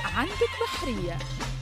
عندك بحرية.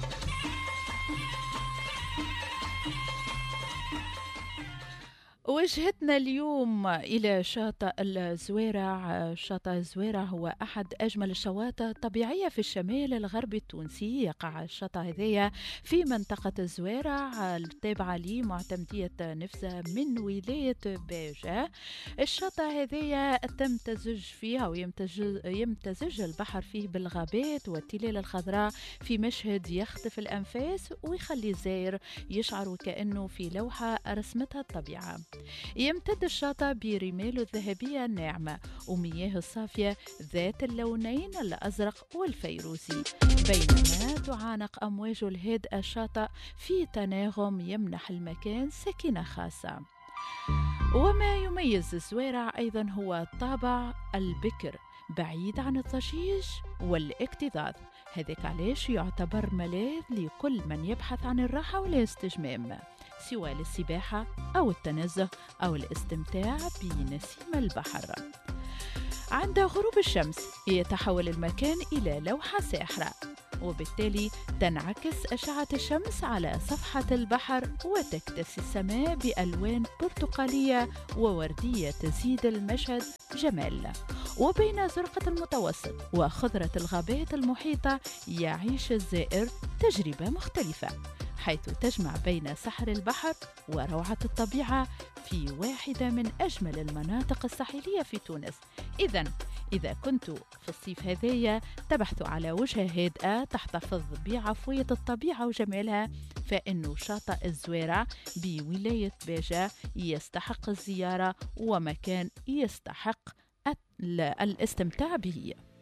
وجهتنا اليوم إلى شاطئ الزويرع. شاطئ الزويرع هو أحد أجمل الشواطئ الطبيعية في الشمال الغربي التونسي. يقع الشاطئ هذايا في منطقة الزويرع التابعة لمعتمدية نفزة من ولاية باجة. الشاطئ هذايا تم تزج فيها ويمتزج البحر فيه بالغابات والتلال الخضراء في مشهد يخطف الأنفاس ويخلي الزائر يشعر وكأنه في لوحة رسمتها الطبيعة. يمتد الشاطئ برماله الذهبية الناعمة ومياه الصافية ذات اللونين الأزرق والفيروزي، بينما تعانق أمواج الهادئة الشاطئ في تناغم يمنح المكان سكينة خاصة. وما يميز الزويرع أيضا هو الطابع البكر بعيد عن الضجيج والاكتظاظ. هذاك علاش يعتبر ملاذ لكل من يبحث عن الراحة والاستجمام، سواء للسباحة أو التنزه أو الاستمتاع بنسيم البحر. عند غروب الشمس يتحول المكان إلى لوحة ساحرة، وبالتالي تنعكس أشعة الشمس على صفحة البحر وتكتسي السماء بألوان برتقالية ووردية تزيد المشهد جمال. وبين زرقة المتوسط وخضرة الغابات المحيطة يعيش الزائر تجربة مختلفة، حيث تجمع بين سحر البحر وروعة الطبيعة في واحدة من أجمل المناطق الساحلية في تونس. إذا كنتوا في الصيف هذايا تبحثوا على وجهة هادئة تحتفظ بعفوية الطبيعة وجمالها، فإنه شاطئ الزويرع بولاية باجة يستحق الزيارة ومكان يستحق الاستمتاع به.